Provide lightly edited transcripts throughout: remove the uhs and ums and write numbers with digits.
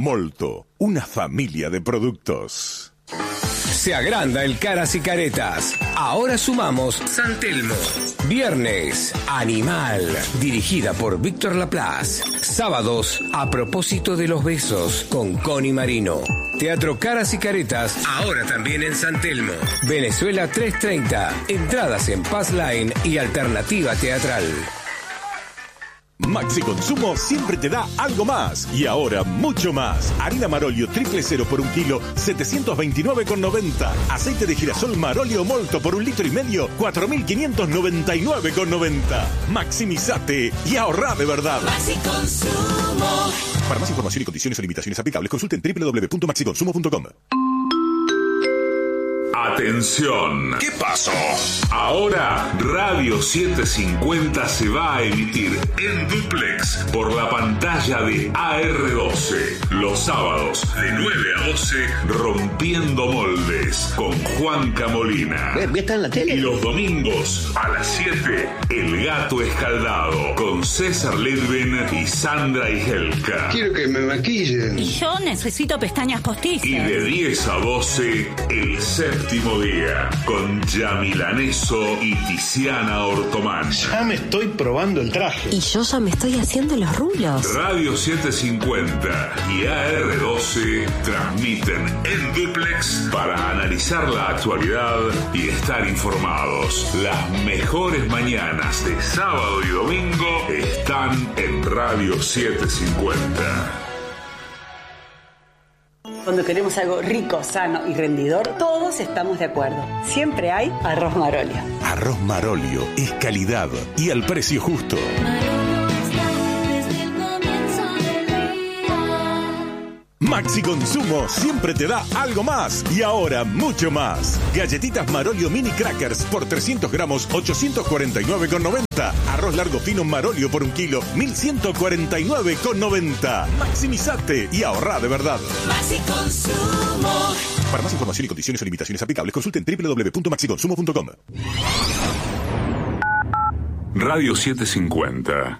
Molto, una familia de productos. Se agranda el Caras y Caretas. Ahora sumamos San Telmo. Viernes, Animal, dirigida por Víctor Laplace. Sábados, A propósito de los besos, con Connie Marino. Teatro Caras y Caretas, ahora también en San Telmo. Venezuela 330. Entradas en Pass Line y Alternativa Teatral. Maxi Consumo siempre te da algo más. Y ahora mucho más. Harina Marolio 000 por 1 kilo, 729,90. Aceite de girasol Marolio Molto por 1,5 litros, 4.599,90. Maximizate y ahorra de verdad. Maxi Consumo. Para más información y condiciones o limitaciones aplicables, consulten www.maxiconsumo.com. Atención. ¿Qué pasó? Ahora Radio 750 se va a emitir en duplex por la pantalla de AR12. Los sábados de 9 a 12, Rompiendo Moldes con Juanca Molina. ¿Está en la tele? Y los domingos a las 7, El Gato Escaldado con César Ledven y Sandra Igelka. Quiero que me maquillen. Y yo necesito pestañas postizas. Y de 10 a 12, El Séptimo Día, con Yamilaneso y Tiziana Ortomán. Ya me estoy probando el traje. Y yo ya me estoy haciendo los rulos. Radio 750 y AR12 transmiten en duplex para analizar la actualidad y estar informados. Las mejores mañanas de sábado y domingo están en Radio 750. Cuando queremos algo rico, sano y rendidor, todos estamos de acuerdo. Siempre hay arroz Marolio. Arroz Marolio es calidad y al precio justo. Maxi Consumo siempre te da algo más y ahora mucho más. Galletitas Marolio Mini Crackers por 300 gramos, 849,90. Arroz largo fino Marolio por 1 kilo, 1.149,90. Maximizate y ahorra de verdad. Maxi Consumo. Para más información y condiciones o limitaciones aplicables, consulten www.maxiconsumo.com. Radio 750.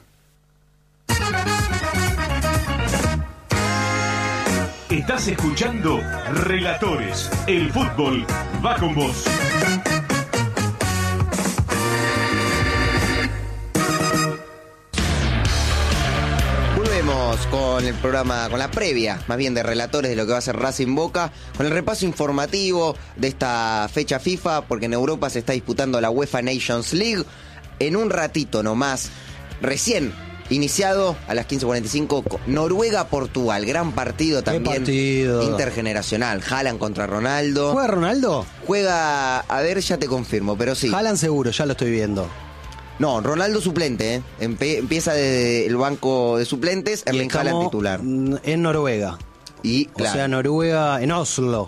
Estás escuchando Relatores. El fútbol va con vos. Volvemos con el programa, con la previa, más bien de Relatores de lo que va a ser Racing Boca, con el repaso informativo de esta fecha FIFA, porque en Europa se está disputando la UEFA Nations League. En un ratito nomás, recién iniciado a las 15:45, Noruega-Portugal, gran partido también. Intergeneracional. Haaland contra Ronaldo. ¿Juega Ronaldo? Juega, a ver, ya te confirmo, pero sí. Haaland seguro, ya lo estoy viendo. No, Ronaldo suplente, ¿eh? Empieza desde el banco de suplentes, Erling Haaland titular. En Noruega. Y, claro. O sea, Noruega, en Oslo.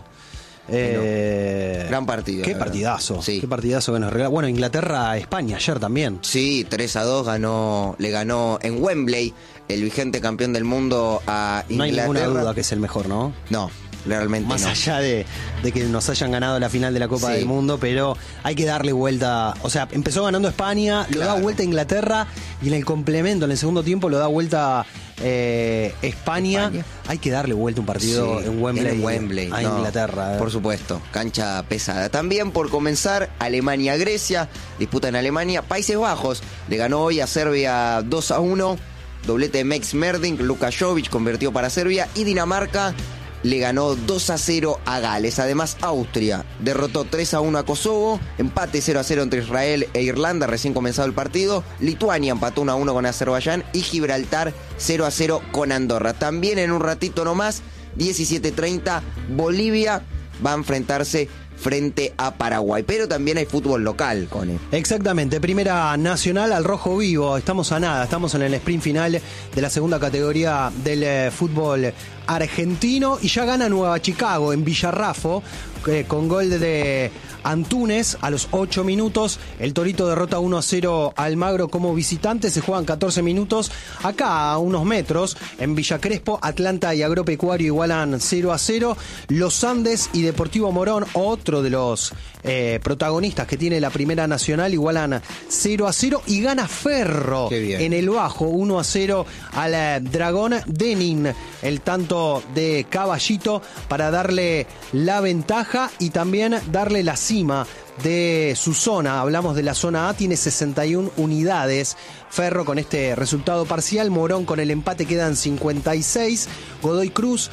Gran partido. Qué partidazo. Sí. Qué partidazo que nos regala. Bueno, Inglaterra-España ayer también. Sí, 3-2 le ganó en Wembley el vigente campeón del mundo a Inglaterra. No hay ninguna duda que es el mejor, ¿no? No, realmente Más no. allá de que nos hayan ganado la final de la Copa del Mundo, pero hay que darle vuelta. O sea, empezó ganando España, lo da vuelta a Inglaterra y en el complemento, en el segundo tiempo, lo da vuelta España. Hay que darle vuelta un partido en Wembley, a Inglaterra. Por supuesto, cancha pesada. También por comenzar, Alemania-Grecia, disputa en Alemania. Países Bajos le ganó hoy a Serbia 2-1. Doblete de Max Merdink, Luka Jovic convirtió para Serbia. Y Dinamarca le ganó 2-0 a Gales. Además, Austria derrotó 3-1 a Kosovo. Empate 0-0 entre Israel e Irlanda, recién comenzado el partido. Lituania empató 1-1 con Azerbaiyán. Y Gibraltar 0-0 con Andorra. También en un ratito nomás, 17:30, Bolivia va a enfrentarse frente a Paraguay. Pero también hay fútbol local, Cone. Exactamente, Primera Nacional al rojo vivo. Estamos a nada, estamos en el sprint final de la segunda categoría del fútbol argentino. Y ya gana Nueva Chicago en Villarrafo, con gol de Antúnez a los 8 minutos. El Torito derrota 1-0 a Almagro como visitante. Se juegan 14 minutos. Acá, a unos metros, en Villa Crespo, Atlanta y Agropecuario igualan 0-0. Los Andes y Deportivo Morón, otro de los protagonistas que tiene la Primera Nacional, igualan 0-0. Y gana Ferro en el Bajo 1-0 al Dragón Denin. El tanto conjunto de Caballito para darle la ventaja y también darle la cima de su zona. Hablamos de la zona A, tiene 61 unidades. Ferro con este resultado parcial, Morón con el empate quedan 56. Godoy Cruz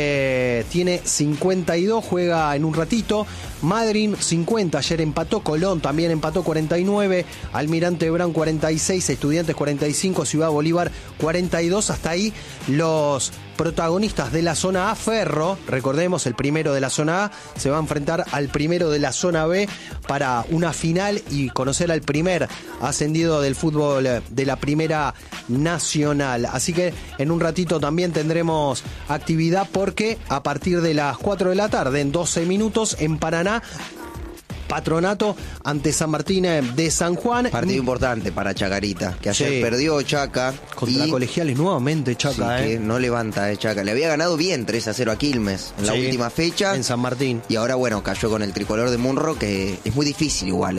tiene 52, juega en un ratito. Madryn 50, ayer empató. Colón también empató 49. Almirante Brown 46, Estudiantes 45, Ciudad Bolívar 42. Hasta ahí los protagonistas de la zona A. Ferro, recordemos, el primero de la zona A se va a enfrentar al primero de la zona B para una final y conocer al primer ascendido del fútbol de la Primera Nacional. Así que en un ratito también tendremos actividad, porque a partir de las 4 de la tarde, en 12 minutos, en Paraná, Patronato ante San Martín de San Juan. Partido importante para Chacarita, que ayer perdió Chaca. Contra Colegiales nuevamente Chaca. Que no levanta Chaca. Le había ganado bien 3-0 a Quilmes en la última fecha. En San Martín. Y ahora, bueno, cayó con el tricolor de Munro, que es muy difícil igual.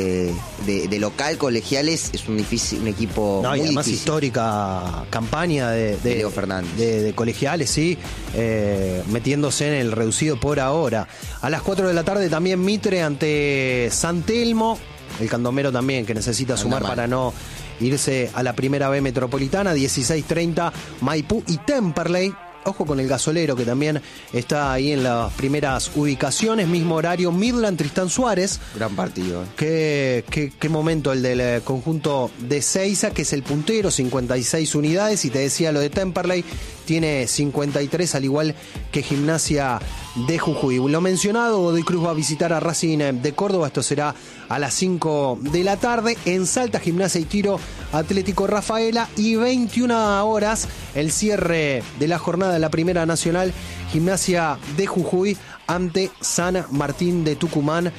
De local, Colegiales es un equipo muy y además difícil. Histórica campaña de Leo Fernández. De Colegiales, sí. Metiéndose en el reducido por ahora. A las 4 de la tarde también Mitre ante San Telmo, el candomero también que necesita sumar para no irse a la Primera B Metropolitana. 16:30 Maipú y Temperley. Ojo con el Gasolero, que también está ahí en las primeras ubicaciones. Mismo horario, Midland Tristán Suárez. Gran partido. Qué momento el del conjunto de Seiza, que es el puntero, 56 unidades. Y te decía lo de Temperley, tiene 53, al igual que Gimnasia de Jujuy. Lo mencionado, Godoy Cruz va a visitar a Racing de Córdoba. Esto será a las 5 de la tarde. En Salta, Gimnasia y Tiro Atlético Rafaela. Y 21 horas, el cierre de la jornada de la Primera Nacional, Gimnasia de Jujuy ante San Martín de Tucumán.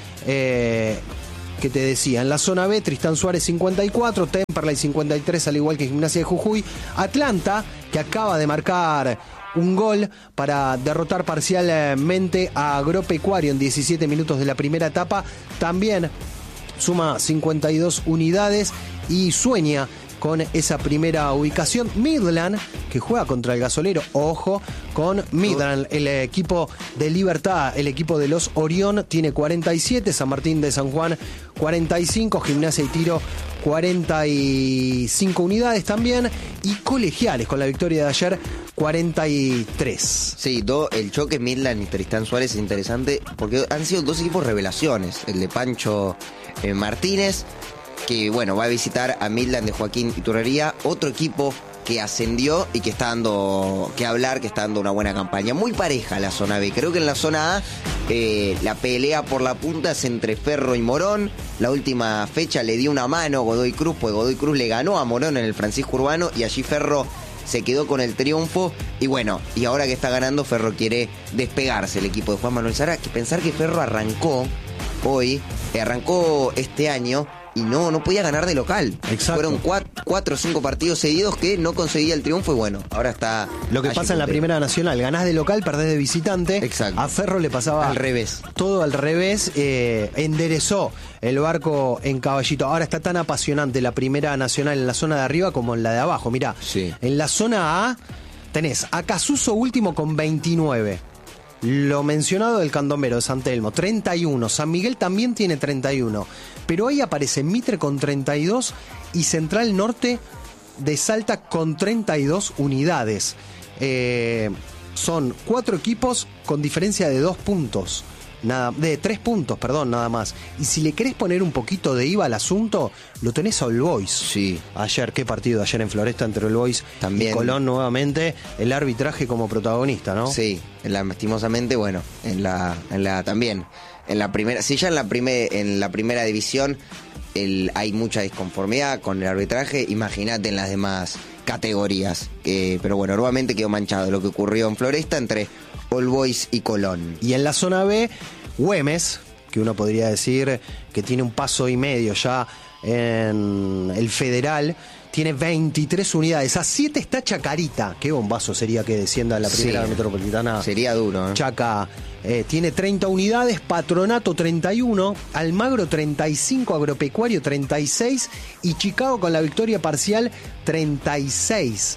Que te decía, en la zona B, Tristán Suárez 54, Temperley 53, al igual que Gimnasia de Jujuy. Atlanta, que acaba de marcar un gol para derrotar parcialmente a Agropecuario en 17 minutos de la primera etapa, también suma 52 unidades y sueña con esa primera ubicación. Midland, que juega contra el Gasolero, ojo con Midland, el equipo de Libertad, el equipo de los Orión, tiene 47, San Martín de San Juan 45, Gimnasia y Tiro 45 unidades también, y Colegiales con la victoria de ayer 43. Sí, el choque Midland y Tristán Suárez es interesante porque han sido dos equipos revelaciones, el de Pancho Martínez, que bueno, va a visitar a Midland de Joaquín Iturrería, otro equipo que ascendió y que está dando que hablar, que está dando una buena campaña. Muy pareja la zona B. Creo que en la zona A la pelea por la punta es entre Ferro y Morón. La última fecha le dio una mano Godoy Cruz, pues Godoy Cruz le ganó a Morón en el Francisco Urbano y allí Ferro se quedó con el triunfo. Y bueno, y ahora que está ganando, Ferro quiere despegarse, el equipo de Juan Manuel Sara. Que pensar que Ferro arrancó este año y no podía ganar de local. Exacto. Fueron 4 o 5 partidos seguidos que no conseguía el triunfo y bueno, ahora está... Lo que pasa en la Primera Nacional, ganás de local, perdés de visitante. Exacto. A Ferro le pasaba al revés. Todo al revés, enderezó el barco en Caballito. Ahora está tan apasionante la Primera Nacional en la zona de arriba como en la de abajo. Mirá, en la zona A tenés a Casuso último con 29. Lo mencionado del candomero de San Telmo, 31. San Miguel también tiene 31. Pero ahí aparece Mitre con 32 y Central Norte de Salta con 32 unidades. Son 4 equipos con diferencia de 2 puntos. De 3 puntos, perdón, nada más. Y si le querés poner un poquito de IVA al asunto, lo tenés a All Boys. Sí. Ayer, qué partido ayer en Floresta entre All Boys y Colón nuevamente, el arbitraje como protagonista, ¿no? Sí, lastimosamente, bueno, también en la primera, si ya en la primera división hay mucha disconformidad con el arbitraje, imagínate en las demás categorías. Pero bueno, nuevamente quedó manchado lo que ocurrió en Floresta entre All Boys y Colón. Y en la zona B, Güemes, que uno podría decir que tiene un paso y medio ya en el federal, tiene 23 unidades. A 7 está Chacarita. Qué bombazo sería que descienda a la Primera Metropolitana. Sería duro, ¿eh? Chaca tiene 30 unidades, Patronato 31, Almagro 35, Agropecuario 36 y Chicago con la victoria parcial 36.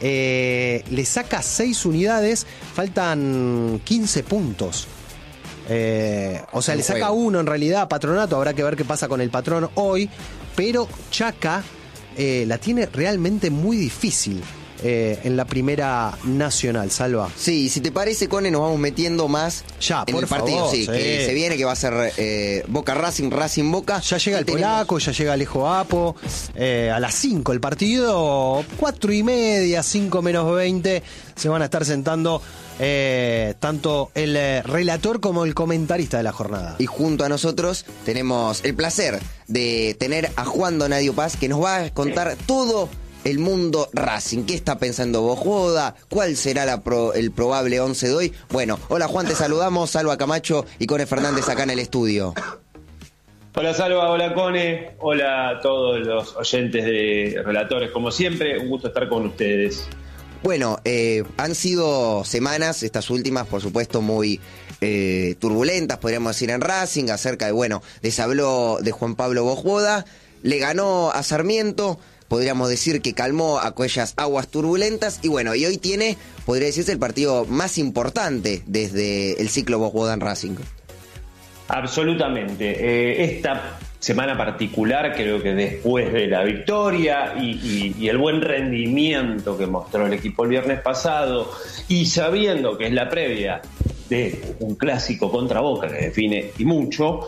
le saca 6 unidades, faltan 15 puntos. O sea, le saca 1 en realidad a Patronato, habrá que ver qué pasa con el Patrón hoy, pero Chaca la tiene realmente muy difícil en la Primera Nacional, Salva. Sí, si te parece, Cone, nos vamos metiendo más ya, en el partido, favor, sí, que se viene, que va a ser Boca Racing, Racing Boca. Ya llega el polaco, ya llega Alejo Apo, a las 5 el partido, 4:30, 5 menos 20, se van a estar sentando tanto el relator como el comentarista de la jornada. Y junto a nosotros tenemos el placer de tener a Juan Donadio Paz, que nos va a contar todo el mundo Racing. ¿Qué está pensando Bojoda? ¿Cuál será el probable 11 de hoy? Bueno, hola Juan, te saludamos, Salva Camacho y Cone Fernández acá en el estudio. Hola Salva, hola Cone, hola a todos los oyentes de Relatores, como siempre, un gusto estar con ustedes. Bueno, han sido semanas, estas últimas, por supuesto, muy turbulentas, podríamos decir, en Racing, acerca de, bueno, les habló de Juan Pablo Bojoda, le ganó a Sarmiento, podríamos decir que calmó aquellas aguas turbulentas, y bueno, y hoy tiene, podría decirse, el partido más importante desde el ciclo Bojoda en Racing. Absolutamente. Esta semana particular, creo que después de la victoria y el buen rendimiento que mostró el equipo el viernes pasado, y sabiendo que es la previa de un clásico contra Boca que define y mucho,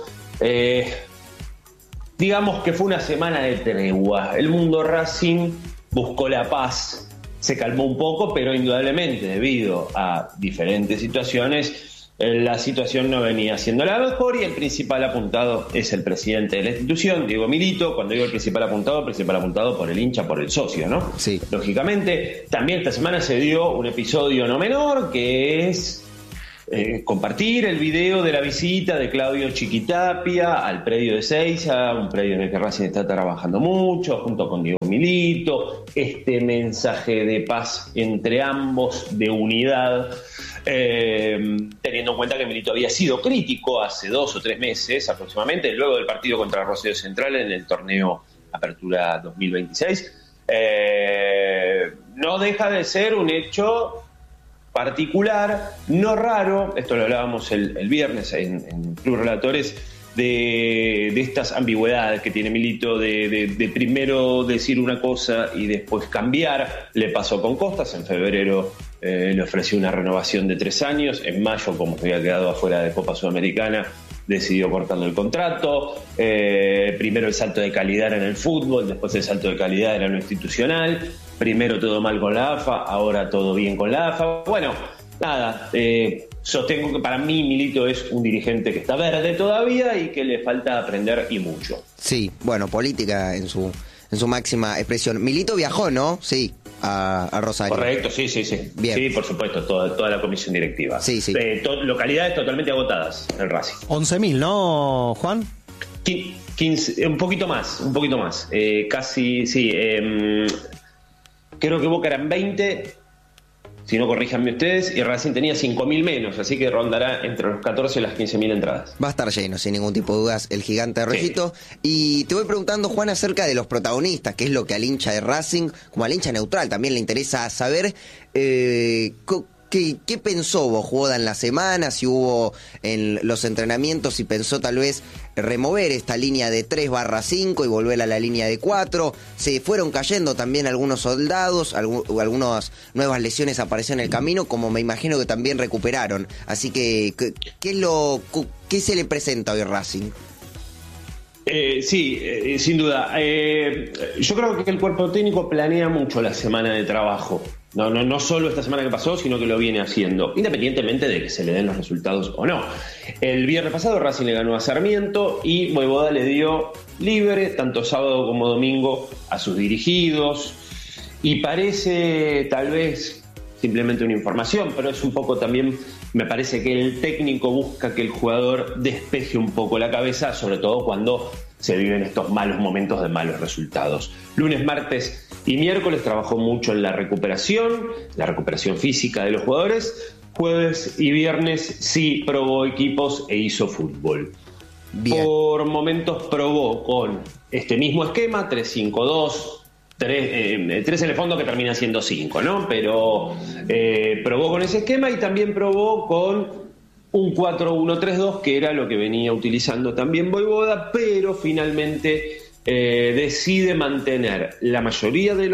digamos que fue una semana de tregua. El mundo Racing buscó la paz, se calmó un poco, pero indudablemente debido a diferentes situaciones, la situación no venía siendo la mejor, y el principal apuntado es el presidente de la institución, Diego Milito. Cuando digo el principal apuntado por el hincha, por el socio, ¿no? Sí. Lógicamente, también esta semana se dio un episodio no menor, que es compartir el video de la visita de Claudio Chiquitapia al predio de Seiza, un predio en el que Racing está trabajando mucho, junto con Diego Milito, este mensaje de paz entre ambos, de unidad, teniendo en cuenta que Milito había sido crítico hace 2 o 3 meses aproximadamente, luego del partido contra Rosario Central en el torneo Apertura 2026. No deja de ser un hecho particular, no raro, esto lo hablábamos el viernes en Club Relatores, de estas ambigüedades que tiene Milito, de primero decir una cosa y después cambiar. Le pasó con Costas, en febrero le ofreció una renovación de 3 años, en mayo, como se había quedado afuera de Copa Sudamericana, decidió cortando el contrato. Primero el salto de calidad era en el fútbol, después el salto de calidad era en lo institucional. Primero todo mal con la AFA, ahora todo bien con la AFA. Bueno, nada, sostengo que para mí Milito es un dirigente que está verde todavía y que le falta aprender, y mucho. Sí, bueno, política en su máxima expresión. Milito viajó, ¿no? Sí, a Rosario. Correcto, sí. Bien. Sí, por supuesto, toda la comisión directiva. Sí. Localidades totalmente agotadas en Racing. 11.000, ¿no, Juan? 15, un poquito más. Casi, sí. Creo que Boca eran 20, si no, corríjanme ustedes, y Racing tenía 5.000 menos, así que rondará entre los 14 y las 15.000 entradas. Va a estar lleno, sin ningún tipo de dudas, el gigante de Rojito. Sí. Y te voy preguntando, Juan, acerca de los protagonistas, que es lo que al hincha de Racing, como al hincha neutral, también le interesa saber ¿qué pensó Bojoda en la semana, si hubo en los entrenamientos, si pensó tal vez remover esta línea de 3/5 y volver a la línea de 4. Se fueron cayendo también algunos soldados, algunas nuevas lesiones aparecieron en el camino, como me imagino que también recuperaron. Así que, ¿qué se le presenta hoy Racing? Sí, sin duda. Yo creo que el cuerpo técnico planea mucho la semana de trabajo. No solo esta semana que pasó, sino que lo viene haciendo, independientemente de que se le den los resultados o no. El viernes pasado Racing le ganó a Sarmiento y Bojoda le dio libre, tanto sábado como domingo, a sus dirigidos. Y parece, tal vez, simplemente una información, pero es un poco también, me parece que el técnico busca que el jugador despeje un poco la cabeza, sobre todo cuando se viven estos malos momentos de malos resultados. Lunes, martes y miércoles trabajó mucho en la recuperación física de los jugadores. Jueves y viernes sí probó equipos e hizo fútbol. Bien. Por momentos probó con este mismo esquema, 3-5-2, 3 en el fondo que termina siendo 5, ¿no? Pero probó con ese esquema y también probó con un 4-1-3-2, que era lo que venía utilizando también Vojvoda, pero finalmente decide mantener la mayoría de